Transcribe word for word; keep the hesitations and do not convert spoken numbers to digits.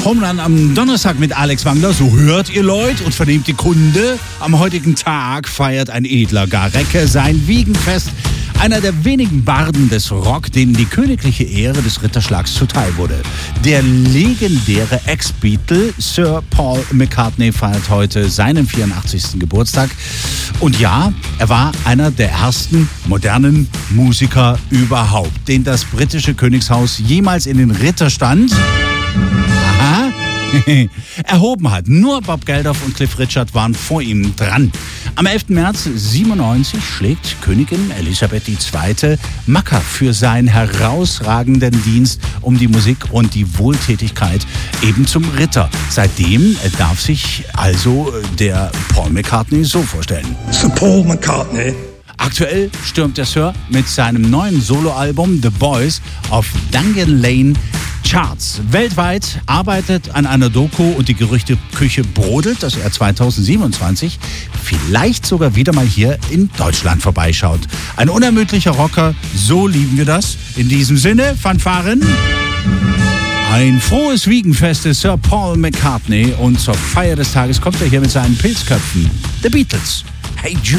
Home Run am Donnerstag mit Alex Wangler. So hört ihr Leute und vernehmt die Kunde. Am heutigen Tag feiert ein edler Garecke sein Wiegenfest. Einer der wenigen Barden des Rock, denen die königliche Ehre des Ritterschlags zuteil wurde. Der legendäre Ex-Beatle Sir Paul McCartney feiert heute seinen vierundachtzigsten Geburtstag. Und ja, er war einer der ersten modernen Musiker überhaupt, den das britische Königshaus jemals in den Ritterstand aha, erhoben hat. Nur Bob Geldof und Cliff Richard waren vor ihm dran. Am elften März siebenundneunzig schlägt Königin Elisabeth die Zweite. Macker für seinen herausragenden Dienst um die Musik und die Wohltätigkeit eben zum Ritter. Seitdem darf sich also der Paul McCartney so vorstellen. Sir Paul McCartney. Aktuell stürmt der Sir mit seinem neuen Soloalbum The Boys auf Dungan Lane Charts. Weltweit arbeitet an einer Doku und die Gerüchteküche brodelt, dass er zweitausendsiebenundzwanzig vielleicht sogar wieder mal hier in Deutschland vorbeischaut. Ein unermüdlicher Rocker, so lieben wir das. In diesem Sinne, Fanfaren. Ein frohes Wiegenfest ist Sir Paul McCartney und zur Feier des Tages kommt er hier mit seinen Pilzköpfen. The Beatles. Hey Jude.